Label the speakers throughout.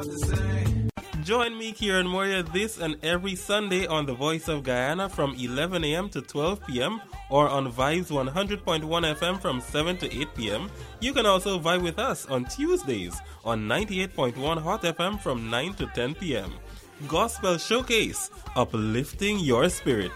Speaker 1: Join me, Kieran Moria, this and every Sunday on The Voice of Guyana from 11 a.m. to 12 p.m. or on Vibes 100.1 FM from 7 to 8 p.m. You can also vibe with us on Tuesdays on 98.1 Hot FM from 9 to 10 p.m. Gospel Showcase, uplifting your spirit.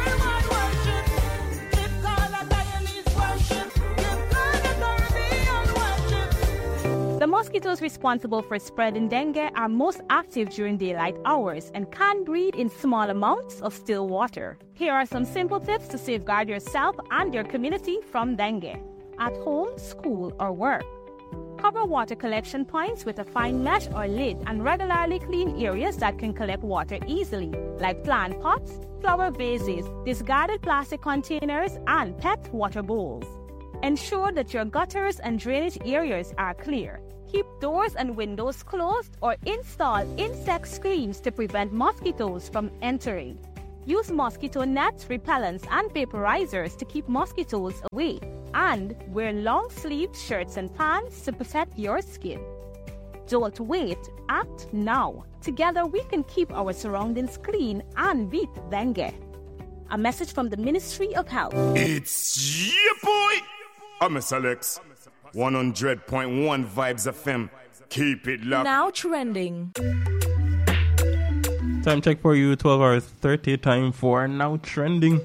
Speaker 2: The mosquitoes responsible for spreading dengue are most active during daylight hours and can breed in small amounts of still water. Here are some simple tips to safeguard yourself and your community from dengue. At home, school, or work. Cover water collection points with a fine mesh or lid and regularly clean areas that can collect water easily, like plant pots, flower vases, discarded plastic containers, and pet water bowls. Ensure that your gutters and drainage areas are clear. Keep doors and windows closed or install insect screens to prevent mosquitoes from entering. Use mosquito nets, repellents, and vaporizers to keep mosquitoes away. And wear long-sleeved shirts and pants to protect your skin. Don't wait, act now. Together we can keep our surroundings clean and beat dengue. A message from the Ministry of Health.
Speaker 3: It's your boy, I'm Alex. 100.1 Vibes FM. Keep it locked.
Speaker 4: Now trending.
Speaker 1: Time check for you, 12 hours 30. Time for Now Trending.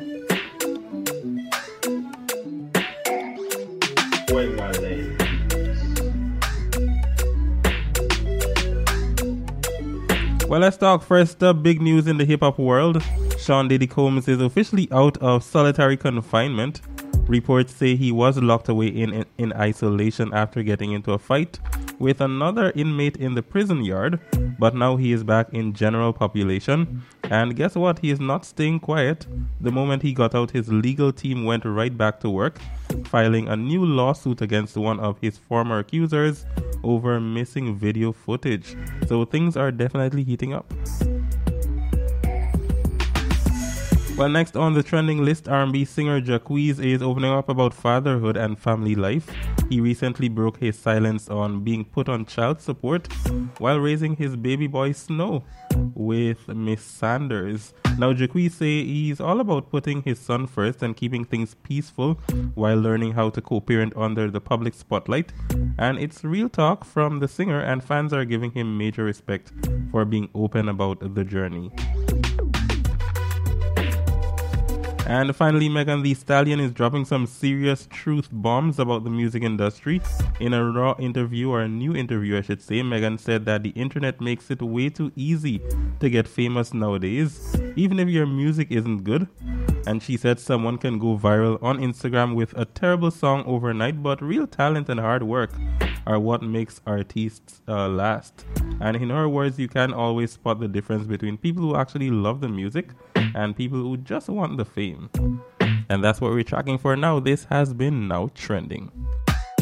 Speaker 1: Well, let's talk first up. Big news in the hip-hop world. Sean Diddy Combs is officially out of solitary confinement. Reports say he was locked away in isolation after getting into a fight with another inmate in the prison yard, but now he is back in general population. And guess what? He is not staying quiet. The moment he got out, his legal team went right back to work, filing a new lawsuit against one of his former accusers over missing video footage. So things are definitely heating up. Well, next on the trending list, R&B singer Jacquees is opening up about fatherhood and family life. He recently broke his silence on being put on child support while raising his baby boy Snow with Miss Sanders. Now, Jacquees say he's all about putting his son first and keeping things peaceful while learning how to co-parent under the public spotlight. And it's real talk from the singer, and fans are giving him major respect for being open about the journey. And finally, Megan Thee Stallion is dropping some serious truth bombs about the music industry. In a raw interview, or a new interview I should say, Megan said that the internet makes it way too easy to get famous nowadays, even if your music isn't good. And she said someone can go viral on Instagram with a terrible song overnight, but real talent and hard work are what makes artists last. And in her words, you can always spot the difference between people who actually love the music and people who just want the fame. And that's what we're tracking for now. This has been Now Trending.